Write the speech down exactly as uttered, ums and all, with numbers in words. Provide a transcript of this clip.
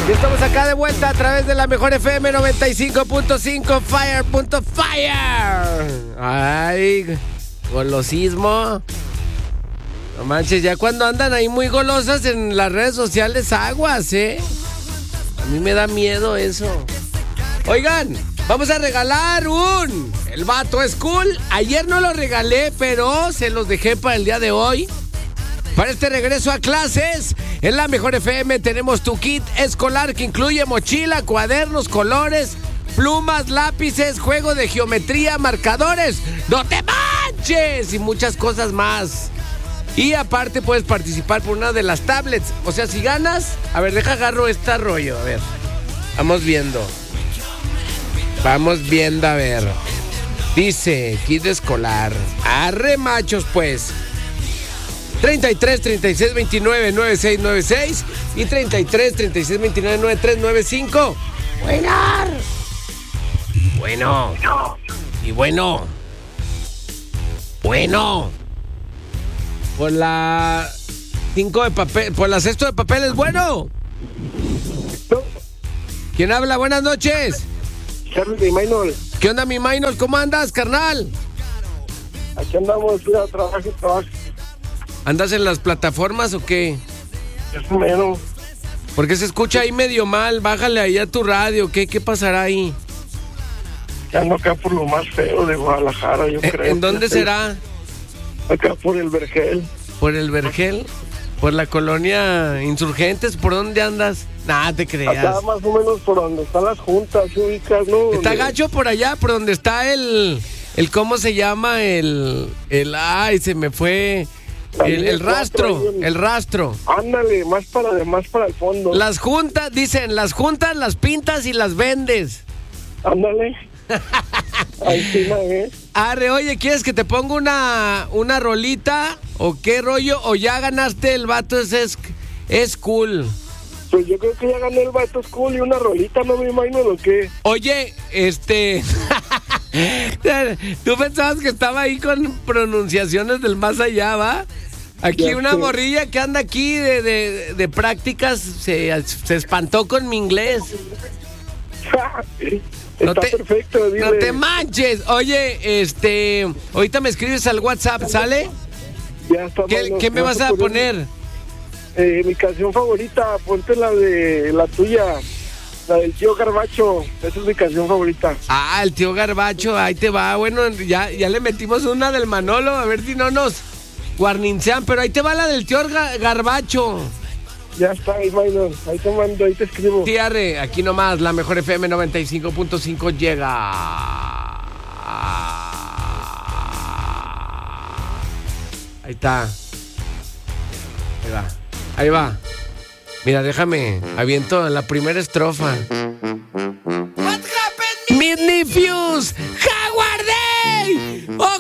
Y estamos acá de vuelta a través de la mejor F M noventa y cinco punto cinco, fire punto fire. Ay, golosismo. No manches, ya cuando andan ahí muy golosas en las redes sociales, aguas, ¿eh? A mí me da miedo eso. Oigan, vamos a regalar un... El vato es cool. Ayer no lo regalé, pero se los dejé para el día de hoy. Para este regreso a clases, en la mejor F M tenemos tu kit escolar que incluye mochila, cuadernos, colores, plumas, lápices, juego de geometría, marcadores, ¡no te manches! Y muchas cosas más. Y aparte puedes participar por una de las tablets. O sea, si ganas... A ver, deja agarro este rollo, a ver. Vamos viendo. Vamos viendo, a ver. Dice, kit escolar. Arre machos, pues. treinta y tres, treinta y seis, veintinueve, noventa y seis noventa y seis y treinta y tres, treinta y seis, veintinueve, noventa y tres noventa y cinco. Buenar. Bueno. Y bueno. Bueno. Por la cinco de papel, por la sexto de papel es bueno. ¿Quién habla? Buenas noches. Charlie de Maynol. ¿Qué onda, mi Maynol? ¿Cómo andas, carnal? Aquí andamos, mira, trabajo y trabajo. ¿Andas en las plataformas o qué? Es menos. Porque se escucha ahí medio mal. Bájale ahí a tu radio. ¿Qué, qué pasará ahí? Ando acá por lo más feo de Guadalajara, yo ¿En, creo. ¿En dónde será? Acá por el Vergel. ¿Por el Vergel? ¿Por la colonia Insurgentes? ¿Por dónde andas? Nah, te creas. Acá más o menos por donde están las juntas, ¿sí ubicas, no? Está Donde... gacho por allá, por donde está el... el ¿cómo se llama? El... el ay, se me fue... El, el rastro, el rastro. Ándale, más para, más para el fondo. Las juntas, dicen, las juntas, las pintas y las vendes. Ándale. Ahí sí, ¿eh? Arre, oye, ¿quieres que te ponga una, una rolita? ¿O qué rollo? ¿O ya ganaste el vato? Es, es, es cool. Pues yo creo que ya gané el vato school y una rolita, no me imagino lo que. Oye, este... ¿Tú pensabas que estaba ahí con pronunciaciones del más allá, va? Aquí ya una sé. morrilla que anda aquí de, de, de prácticas se, se espantó con mi inglés. Está No te, perfecto, dile. no te manches. Oye, este... ahorita me escribes al WhatsApp, ¿sale? Ya está. ¿Qué, mano. ¿qué me vas a poner? Eh, mi canción favorita, ponte la de la tuya, la del tío Garbacho. Esa es mi canción favorita. Ah, el tío Garbacho, ahí te va. Bueno, ya, ya le metimos una del Manolo, a ver si no nos guarnincean, pero ahí te va la del tío Ga- Garbacho. Ya está, ahí, Maynor. Ahí te mando, ahí te escribo. Sí, arre, aquí nomás, la mejor F M noventa y cinco punto cinco llega. Ahí está. Ahí va. Ahí va. Mira, déjame, aviento la primera estrofa.